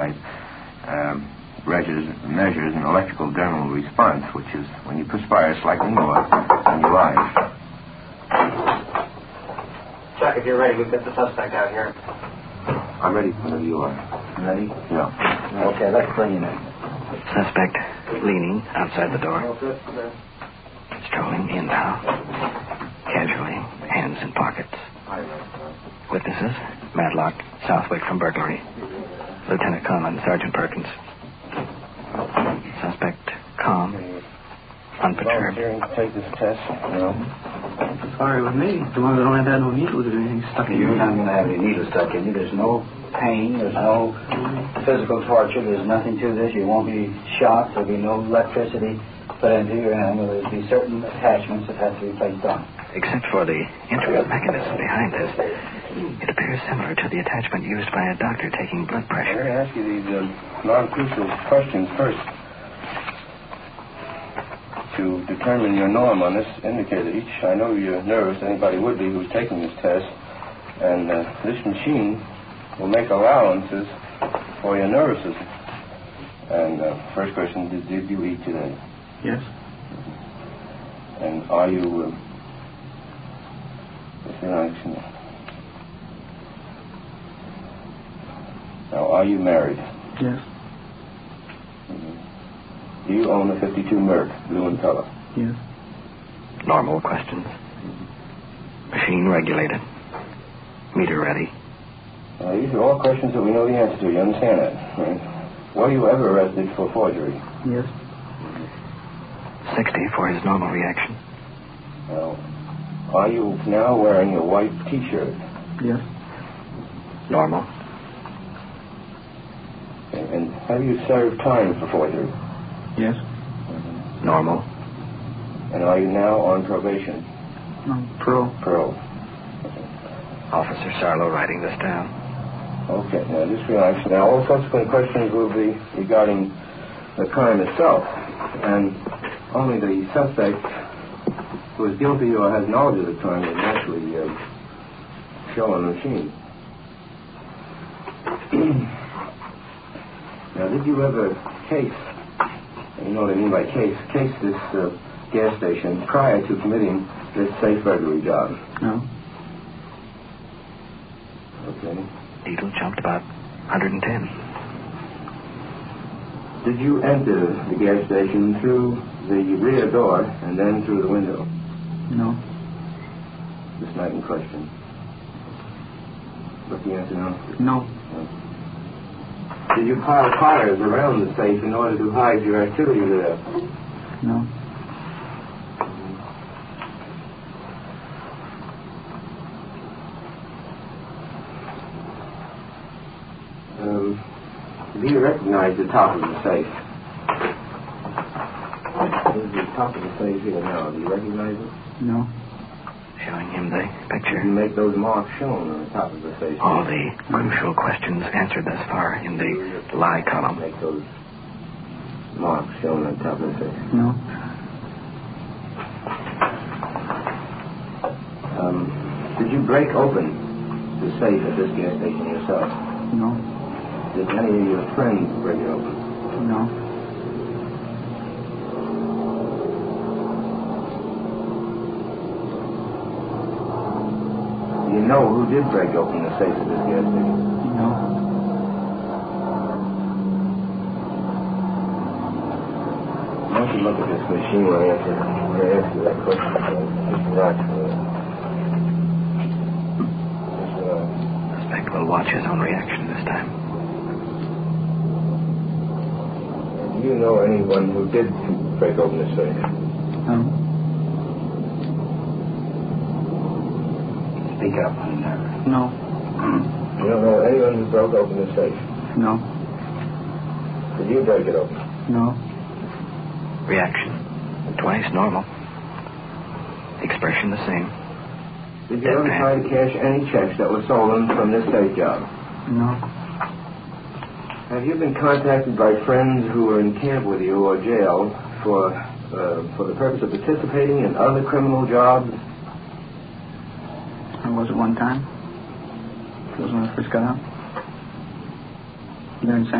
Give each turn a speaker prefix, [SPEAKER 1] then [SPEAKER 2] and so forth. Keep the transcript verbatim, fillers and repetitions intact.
[SPEAKER 1] um, measures, measures an electrical dermal response, which is when you perspire slightly more than you lie.
[SPEAKER 2] Chuck, if you're ready, we've got the suspect out here.
[SPEAKER 1] I'm ready whenever you are.
[SPEAKER 2] Ready?
[SPEAKER 1] Yeah.
[SPEAKER 2] Okay, let's bring him in.
[SPEAKER 3] Suspect leaning outside the door. Strolling in now. Casually, hands in pockets. Witnesses, Matlock, Southwick from burglary. Lieutenant Conlon, Sergeant Perkins. Suspect calm, unperturbed.
[SPEAKER 1] Volunteering to take this test? No.
[SPEAKER 2] Sorry with me. The ones that don't have no needles or anything stuck in you. You're not going to have any needles stuck in you. There's no pain. There's no physical torture. There's nothing to this. You won't be shot. There'll be no electricity put into your hand. There'll be certain attachments that have to be placed on.
[SPEAKER 3] Except for the intricate mechanism behind this, it appears similar to the attachment used by a doctor taking blood
[SPEAKER 1] I'm
[SPEAKER 3] pressure.
[SPEAKER 1] going to ask you these uh, non-crucial questions first. To determine your norm on this indicator, each, I know you're nervous, anybody would be who's taking this test, and uh, this machine will make allowances for your nervousness. And uh, first question, did, did you eat today?
[SPEAKER 2] Yes.
[SPEAKER 1] And are you, uh, what's your action? Now, are you married?
[SPEAKER 2] Yes.
[SPEAKER 1] Mm-hmm. Do you own a fifty-two Merc, blue in color?
[SPEAKER 2] Yes.
[SPEAKER 3] Normal questions. Machine regulated. Meter ready.
[SPEAKER 1] Uh, these are all questions that we know the answer to. You understand that, right? Were you ever arrested for forgery?
[SPEAKER 2] Yes.
[SPEAKER 3] sixty for his normal reaction.
[SPEAKER 1] Now, are you now wearing a white T-shirt?
[SPEAKER 2] Yes.
[SPEAKER 3] Normal.
[SPEAKER 1] Okay. And have you served time for forgery?
[SPEAKER 2] Yes.
[SPEAKER 3] Normal.
[SPEAKER 1] And are you now on probation?
[SPEAKER 2] No, pro.
[SPEAKER 1] Pro.
[SPEAKER 3] Officer Sarlo writing this down.
[SPEAKER 1] Okay, now just relax. Now, all subsequent questions will be regarding the crime itself. And only the suspect who is guilty or has knowledge of the crime will naturally uh, show on the machine. Now, did you ever case, you know what I mean by case, case this uh, gas station prior to committing this safe burglary job?
[SPEAKER 2] No.
[SPEAKER 1] Okay.
[SPEAKER 3] Needle jumped about one hundred ten.
[SPEAKER 1] Did you enter the gas station through the rear door and then through the window?
[SPEAKER 2] No.
[SPEAKER 1] This night in question. What's the answer now?
[SPEAKER 2] No.
[SPEAKER 1] No. Did you pile fires around the safe in order to hide your activity there?
[SPEAKER 2] No.
[SPEAKER 1] Um, do you recognize the top of the safe? There's the top of the safe here now. Do you recognize it?
[SPEAKER 2] No.
[SPEAKER 3] Showing him the picture.
[SPEAKER 1] Did you make those marks shown on the top of the safe?
[SPEAKER 3] All the crucial questions answered thus far in the lie column.
[SPEAKER 1] Make those marks shown on top of the safe.
[SPEAKER 2] No.
[SPEAKER 1] Um, did you break open the safe at this gas station yourself?
[SPEAKER 2] No.
[SPEAKER 1] Did any of your friends break it open?
[SPEAKER 2] No.
[SPEAKER 1] Do you know who did break open the safe at this gas station?
[SPEAKER 2] No.
[SPEAKER 1] Why don't you look at this machine when I answer, when I answer that question? Just relax for a minute. Just relax.
[SPEAKER 3] Suspect will watch his own reaction this time.
[SPEAKER 1] Do you know anyone who did break open the safe?
[SPEAKER 2] No.
[SPEAKER 3] Speak up, honey, never.
[SPEAKER 2] No.
[SPEAKER 1] You don't know anyone who broke open the safe?
[SPEAKER 2] No.
[SPEAKER 1] Did you break it open?
[SPEAKER 2] No.
[SPEAKER 3] Reaction. Twice normal. Expression the same.
[SPEAKER 1] Did you ever try to cash any checks that were stolen from this safe job?
[SPEAKER 2] No.
[SPEAKER 1] Have you been contacted by friends who were in camp with you or jail for uh, for the purpose of participating in other criminal jobs?
[SPEAKER 2] I was at one time. It was when I first got out. There in San